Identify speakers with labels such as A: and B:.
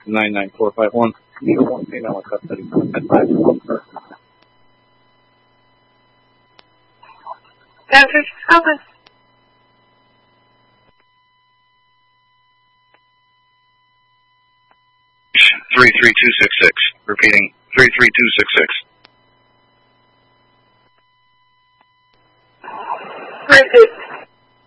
A: 99451. Neither one female in custody. Advise.
B: Message open.
C: 33266. Repeating, 33266.
B: Repeat.